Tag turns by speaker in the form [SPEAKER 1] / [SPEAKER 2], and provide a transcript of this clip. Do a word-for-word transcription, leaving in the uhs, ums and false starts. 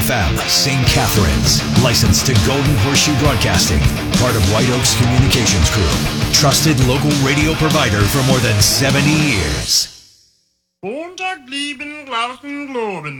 [SPEAKER 1] F M, Saint Catharines. Licensed to Golden Horseshoe Broadcasting. Part of White Oaks Communications Group. Trusted local radio provider for more than seventy years.
[SPEAKER 2] Montag, lieben, Glauben, Globen.